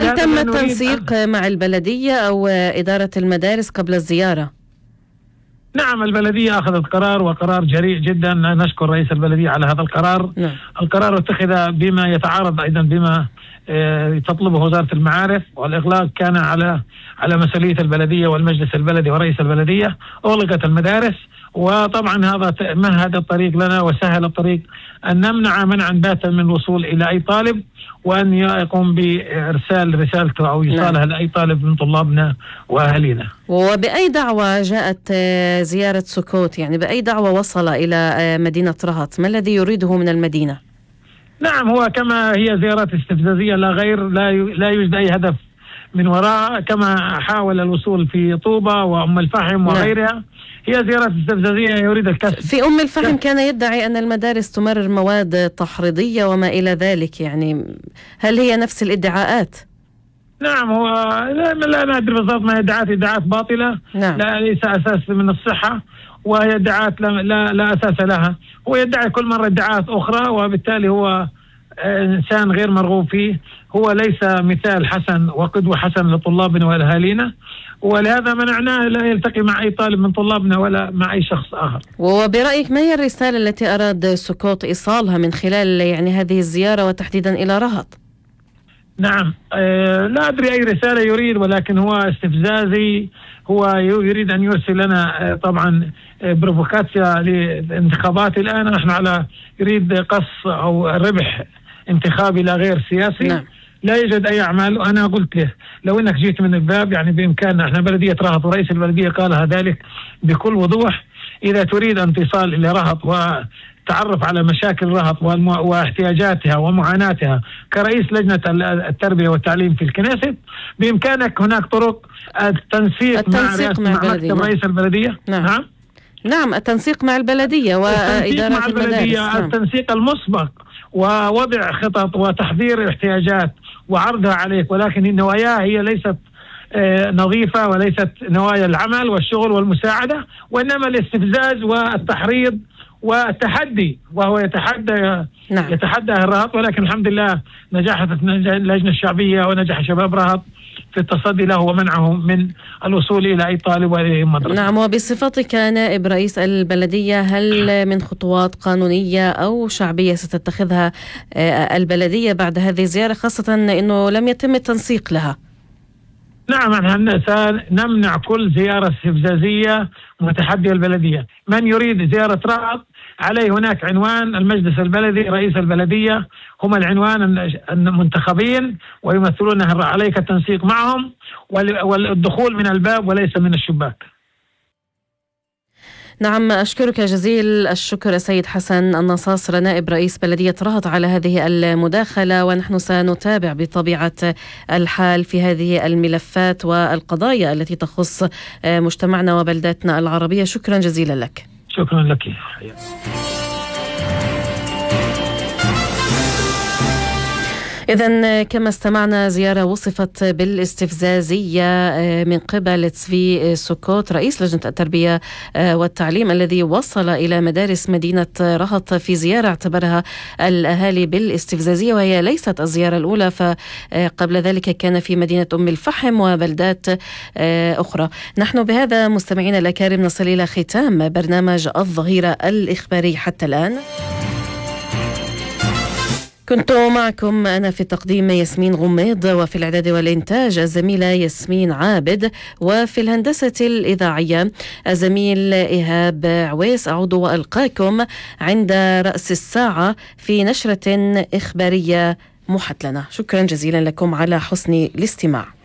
هل تم التنسيق مع البلدية أو إدارة المدارس قبل الزيارة؟ نعم، البلدية أخذت قرار، وقرار جريء جدا، نشكر رئيس البلدية على هذا القرار. نعم. القرار اتخذ بما يتعارض أيضا بما تطلبه وزارة المعارف، والإغلاق كان على مسؤولية البلدية والمجلس البلدي ورئيس البلدية. أغلقت المدارس، وطبعا هذا مهد الطريق لنا وسهل الطريق أن نمنع منعا باتا من الوصول إلى أي طالب، وأن يقوم بإرسال رسالته أو إيصالها لأي طالب من طلابنا وأهالينا. وبأي دعوة جاءت زيارة سكوت؟ يعني بأي دعوة وصل إلى مدينة رهط؟ ما الذي يريده من المدينة؟ نعم، هو كما هي زيارات استفزازية لا غير، لا يوجد أي هدف من وراء، كما حاول الوصول في طوبة وأم الفحم وغيرها. هي زيارات استفزازية يريد الكسب. في أم الفحم كان يدعي أن المدارس تمرر مواد تحريضية وما إلى ذلك، يعني هل هي نفس الادعاءات؟ نعم، هو لا ندري بالضبط، ما ادعاءات باطلة. نعم. لا، ليس أساس من الصحة، وهي ادعاءات لا أساس لها. هو يدعي كل مرة ادعاءات أخرى، وبالتالي هو إنسان غير مرغوب فيه. هو ليس مثال حسن وقدوة حسن لطلابنا وأهالينا، ولهذا منعناه لا يلتقي مع أي طالب من طلابنا ولا مع أي شخص آخر. وبرأيك ما هي الرسالة التي أراد سكوت إيصالها من خلال هذه الزيارة وتحديدا إلى رهط؟ نعم، لا أدري أي رسالة يريد، ولكن هو استفزازي. هو يريد أن يرسل لنا طبعا بروفوكاتيا للانتخابات. الآن نحن يريد قص أو ربح انتخابي لا غير سياسي. نعم. لا يوجد أي أعمال. وأنا قلت له لو أنك جيت من الباب، يعني بإمكاننا، احنا بلدية رهط ورئيس البلدية قالها ذلك بكل وضوح، إذا تريد انتصال إلى رهط وتعرف على مشاكل رهط واحتياجاتها ومعاناتها كرئيس لجنة التربية والتعليم في الكنيست، بإمكانك هناك طرق التنسيق مع مكتب رئيس البلدية. نعم. نعم، التنسيق مع البلدية وإدارة المدارس. نعم. التنسيق المسبق ووضع خطط وتحضير احتياجات وعرضها عليك، ولكن نواياها هي ليست نظيفة، وليست نوايا العمل والشغل والمساعدة، وإنما الاستفزاز والتحريض والتحدي، وهو يتحدى الرهط. ولكن الحمد لله نجحت اللجنة الشعبية ونجح شباب رهط في التصدي له ومنعه من الوصول إلى أي طالب وإلى مدرسة. نعم، وبصفتك نائب رئيس البلدية، هل من خطوات قانونية أو شعبية ستتخذها البلدية بعد هذه الزيارة، خاصة أنه لم يتم التنسيق لها؟ نعم، نحن سنمنع كل زيارة استفزازية متحدية البلدية. من يريد زيارة رهط عليه هناك عنوان المجلس البلدي، رئيس البلدية هم العنوان المنتخبين ويمثلونها، عليك التنسيق معهم والدخول من الباب وليس من الشباك. نعم، أشكرك جزيل الشكر سيد حسن النصاصر نائب رئيس بلدية رهط على هذه المداخلة، ونحن سنتابع بطبيعة الحال في هذه الملفات والقضايا التي تخص مجتمعنا وبلداتنا العربية. شكرا جزيلا لك. شكرا لك. إذن كما استمعنا، زيارة وصفت بالاستفزازية من قبل تسفي سكوت رئيس لجنة التربية والتعليم، الذي وصل إلى مدارس مدينة رهط في زيارة اعتبرها الأهالي بالاستفزازية، وهي ليست الزيارة الأولى، فقبل ذلك كان في مدينة أم الفحم وبلدات أخرى. نحن بهذا مستمعينا الأكارم نصل إلى ختام برنامج الظهيرة الإخباري حتى الآن. كنت معكم أنا في التقديم ياسمين غميض، وفي الإعداد والإنتاج الزميلة ياسمين عابد، وفي الهندسة الإذاعية الزميل إيهاب عويس. أعود وألقاكم عند رأس الساعة في نشرة إخبارية محتلنة. شكرا جزيلا لكم على حسن الاستماع.